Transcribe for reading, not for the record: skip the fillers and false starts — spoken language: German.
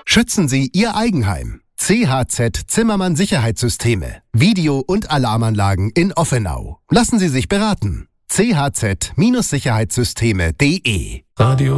Schützen Sie Ihr Eigenheim. CHZ Zimmermann Sicherheitssysteme. Video- und Alarmanlagen in Offenau. Lassen Sie sich beraten. chz-sicherheitssysteme.de Radio